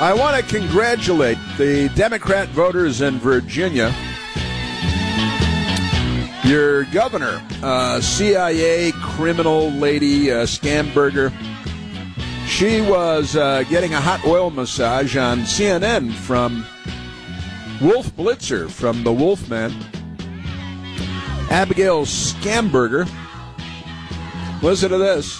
I want to congratulate the Democrat voters in Virginia. Your governor, CIA criminal lady, Schamberger, she was getting a hot oil massage on CNN from Wolf Blitzer, from the Wolfman. Abigail Schamberger. Listen to this.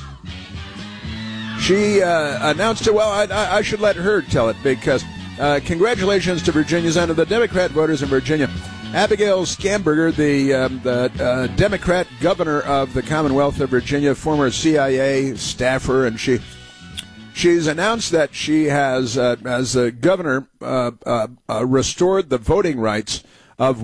She announced it. Well, I should let her tell it, because congratulations to Virginia's and to the Democrat voters in Virginia. Abigail Schamberger, the Democrat governor of the Commonwealth of Virginia, former CIA staffer, and she's announced that she has, as a governor, restored the voting rights of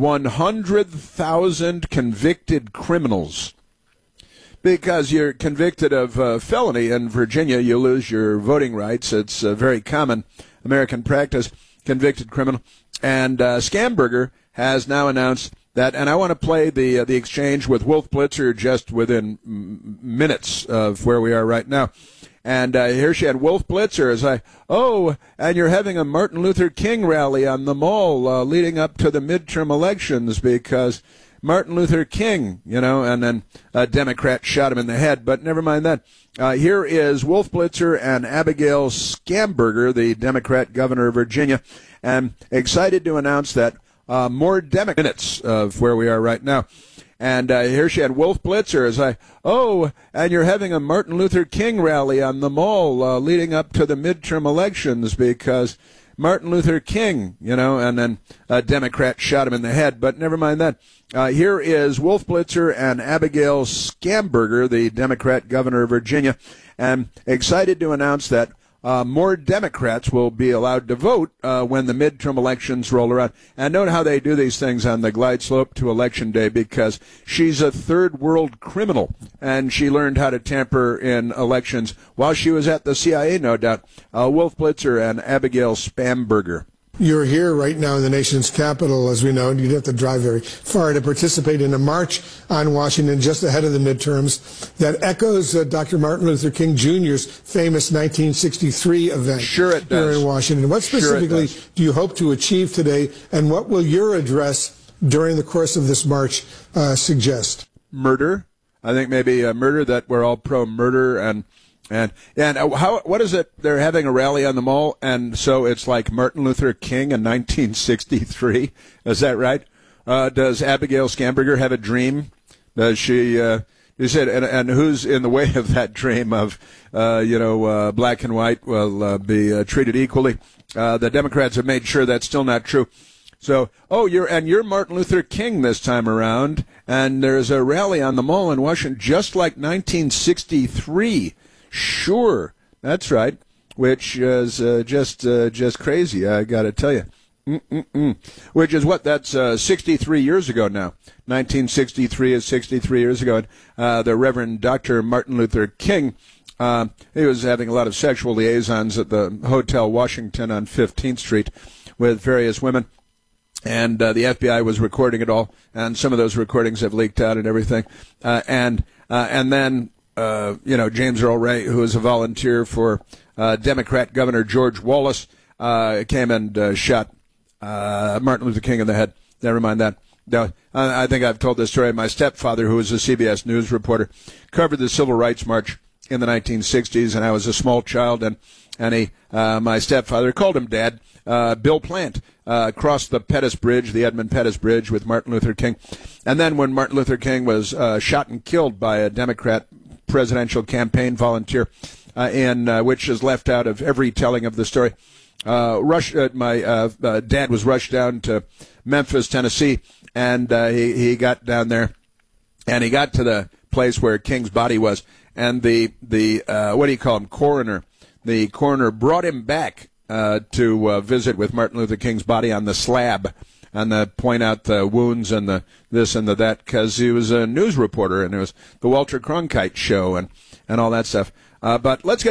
100,000 convicted criminals. Because you're convicted of felony in Virginia, you lose your voting rights. It's a very common American practice, convicted criminal. And Schamberger has now announced that, and I want to play the exchange with Wolf Blitzer just within minutes of where we are right now. And here she had Wolf Blitzer as and you're having a Martin Luther King rally on the Mall leading up to the midterm elections because Martin Luther King, and then a Democrat shot him in the head, but never mind that. Here is Wolf Blitzer and Abigail Schamberger, the Democrat governor of Virginia, and excited to announce that more minutes of where we are right now. And here she had Wolf Blitzer as and you're having a Martin Luther King rally on the Mall leading up to the midterm elections because Martin Luther King, and then a Democrat shot him in the head, but never mind that. Here is Wolf Blitzer and Abigail Schamberger, the Democrat governor of Virginia, and excited to announce that more Democrats will be allowed to vote when the midterm elections roll around. And note how they do these things on the glide slope to Election Day, because she's a third world criminal, and she learned how to tamper in elections while she was at the CIA, no doubt. Wolf Blitzer and Abigail Schamberger. You're here right now in the nation's capital, as we know, and you'd have to drive very far to participate in a march on Washington just ahead of the midterms that echoes Dr. Martin Luther King Jr.'s famous 1963 event here in Washington. What specifically do you hope to achieve today, and what will your address during the course of this march suggest? Murder. I think maybe murder, that we're all pro-murder, and what is it? They're having a rally on the Mall, and so it's like Martin Luther King in 1963. Is that right? Does Abigail Schamberger have a dream? Does she? You said, and who's in the way of that dream of, black and white will be treated equally? The Democrats have made sure that's still not true. So, you're Martin Luther King this time around, and there's a rally on the Mall in Washington, just like 1963. Sure, that's right. Which is just crazy. I got to tell you. Which is what? That's 63 years ago now. 1963 is 63 years ago. And, the Reverend Dr. Martin Luther King, he was having a lot of sexual liaisons at the Hotel Washington on 15th Street with various women. And the FBI was recording it all, and some of those recordings have leaked out and everything. And then James Earl Ray, who is a volunteer for Democrat Governor George Wallace, came and shot Martin Luther King in the head. Never mind that. No, I think I've told this story. My stepfather, who was a CBS News reporter, covered the Civil Rights March in the 1960s, and I was a small child, and my stepfather, called him Dad, Bill Plant, crossed the Pettus Bridge, the Edmund Pettus Bridge, with Martin Luther King. And then when Martin Luther King was shot and killed by a Democrat presidential campaign volunteer, which is left out of every telling of the story, my dad was rushed down to Memphis, Tennessee, and he got down there, and he got to the place where King's body was, and the what do you call him, coroner? The coroner brought him back to visit with Martin Luther King's body on the slab, and point out the wounds and the this and the that, because he was a news reporter, and it was the Walter Cronkite show and all that stuff. But let's get